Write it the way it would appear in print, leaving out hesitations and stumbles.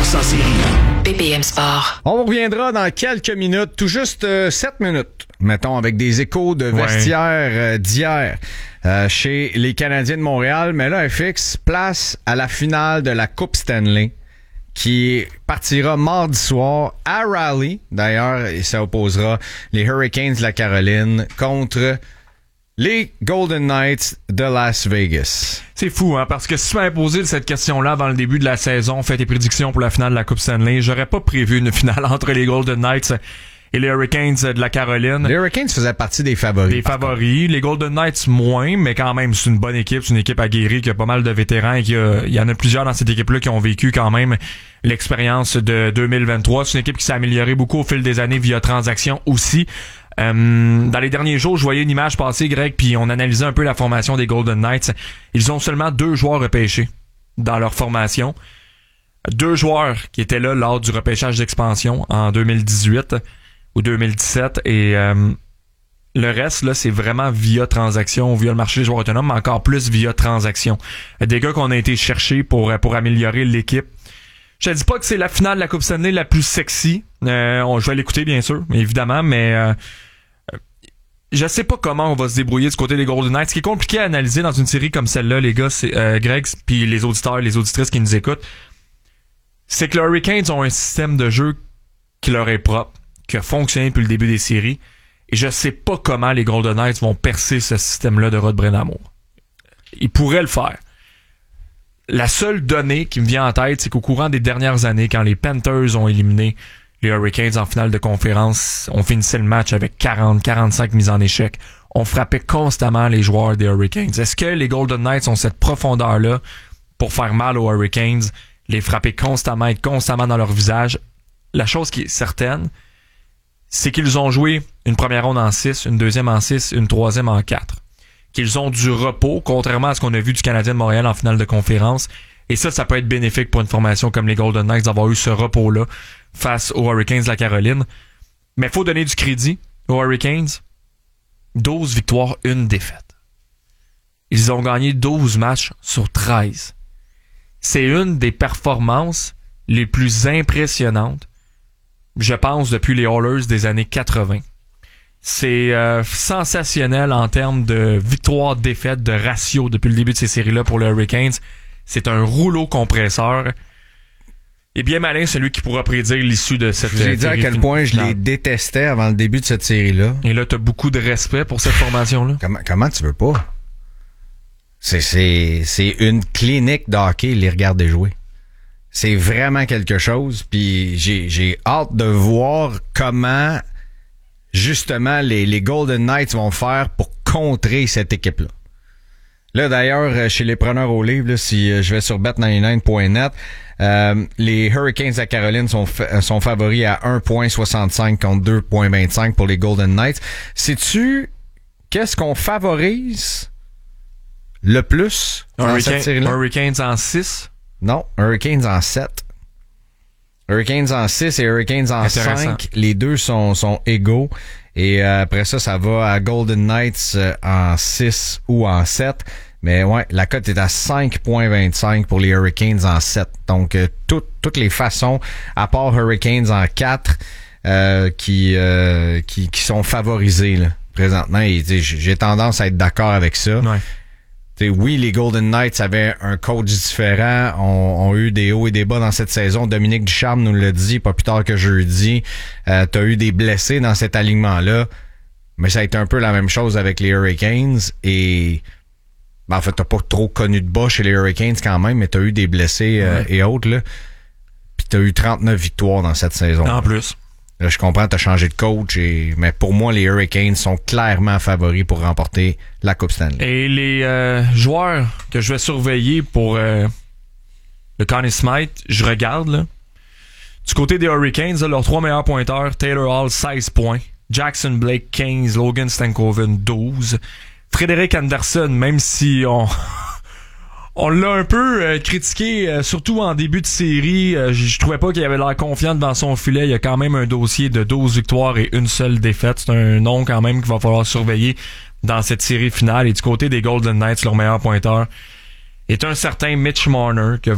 course en série. BPM Sport. On reviendra dans quelques minutes, tout juste 7 minutes, mettons, avec des échos de vestiaire d'hier chez les Canadiens de Montréal. Mais là, FX, place à la finale de la Coupe Stanley qui partira mardi soir à Raleigh. D'ailleurs, et ça opposera les Hurricanes de la Caroline contre les Golden Knights de Las Vegas. C'est fou, hein, parce que si tu m'avais posé cette question-là avant le début de la saison, fait tes prédictions pour la finale de la Coupe Stanley, j'aurais pas prévu une finale entre les Golden Knights et les Hurricanes de la Caroline. Les Hurricanes faisaient partie des favoris. Des favoris. Les Golden Knights moins, mais quand même, c'est une bonne équipe. C'est une équipe aguerrie qui a pas mal de vétérans et il y en a plusieurs dans cette équipe-là qui ont vécu quand même l'expérience de 2023. C'est une équipe qui s'est améliorée beaucoup au fil des années via transaction aussi. Dans les derniers jours, je voyais une image passer, Greg, puis on analysait un peu la formation des Golden Knights. Ils ont seulement 2 joueurs repêchés dans leur formation. 2 joueurs qui étaient là lors du repêchage d'expansion en 2018 ou 2017. Et le reste, là, c'est vraiment via transaction, via le marché des joueurs autonomes, mais encore plus via transaction. Des gars qu'on a été chercher pour améliorer l'équipe. Je te dis pas que c'est la finale de la Coupe Stanley la plus sexy. Je vais l'écouter, bien sûr, évidemment, mais je sais pas comment on va se débrouiller du côté des Golden Knights. Ce qui est compliqué à analyser dans une série comme celle-là, les gars, c'est Greg, puis les auditeurs, les auditrices qui nous écoutent, c'est que les Hurricanes ont un système de jeu qui leur est propre, qui a fonctionné depuis le début des séries, et je sais pas comment les Golden Knights vont percer ce système-là de Rod Brind'Amour. Ils pourraient le faire. La seule donnée qui me vient en tête, c'est qu'au courant des dernières années, quand les Panthers ont éliminé les Hurricanes en finale de conférence, on finissait le match avec 40-45 mises en échec. On frappait constamment les joueurs des Hurricanes. Est-ce que les Golden Knights ont cette profondeur-là pour faire mal aux Hurricanes, les frapper constamment, être constamment dans leur visage? La chose qui est certaine, c'est qu'ils ont joué une première ronde en 6, une deuxième en 6, une troisième en 4. Qu'ils ont du repos, contrairement à ce qu'on a vu du Canadien de Montréal en finale de conférence. Et ça peut être bénéfique pour une formation comme les Golden Knights d'avoir eu ce repos-là face aux Hurricanes de la Caroline. Mais il faut donner du crédit aux Hurricanes. 12 victoires, 1 défaite. Ils ont gagné 12 matchs sur 13. C'est une des performances les plus impressionnantes, je pense, depuis les Oilers des années 80. C'est sensationnel en termes de victoire-défaite, de ratio depuis le début de ces séries-là pour les Hurricanes. C'est un rouleau compresseur. Et bien malin celui qui pourra prédire l'issue de cette série. J'ai dit à quel point je les détestais avant le début de cette série-là. Et là, t'as beaucoup de respect pour cette formation-là. Comment tu veux pas? C'est une clinique de hockey, les regarder jouer. C'est vraiment quelque chose. Puis j'ai hâte de voir comment justement les Golden Knights vont faire pour contrer cette équipe-là. Là, d'ailleurs, chez les preneurs au livre, là, si je vais sur bet99.net, les Hurricanes de la Caroline sont favoris à 1.65 contre 2.25 pour les Golden Knights. Sais-tu qu'est-ce qu'on favorise le plus dans cette série-là? Hurricanes en 6? Non, Hurricanes en 7. Hurricanes en 6 et Hurricanes en 5. Les deux sont égaux. Et après ça va à Golden Knights en 6 ou en 7. Mais ouais, la cote est à 5.25 pour les Hurricanes en 7. Donc, toutes les façons, à part Hurricanes en 4, qui sont favorisées là, présentement. Et j'ai tendance à être d'accord avec ça. Ouais. Oui, les Golden Knights avaient un coach différent, ont eu des hauts et des bas dans cette saison. Dominique Ducharme nous l'a dit pas plus tard que jeudi. T'as eu des blessés dans cet alignement-là, mais ça a été un peu la même chose avec les Hurricanes. Et en fait, t'as pas trop connu de bas chez les Hurricanes quand même, mais t'as eu des blessés et autres. Là. Puis t'as eu 39 victoires dans cette saison. En plus. Là, je comprends, t'as changé de coach, mais pour moi, les Hurricanes sont clairement favoris pour remporter la Coupe Stanley. Et les joueurs que je vais surveiller pour le Conn Smythe, je regarde, là. Du côté des Hurricanes, là, leurs 3 meilleurs pointeurs, Taylor Hall, 16 points. Jackson Blake, 15. Logan Stankoven, 12. Frédéric Anderson, même si on l'a un peu critiqué, surtout en début de série. Je trouvais pas qu'il avait l'air confiant devant son filet. Il y a quand même un dossier de 12 victoires et une seule défaite. C'est un nom quand même qu'il va falloir surveiller dans cette série finale. Et du côté des Golden Knights, leur meilleur pointeur est un certain Mitch Marner, qui a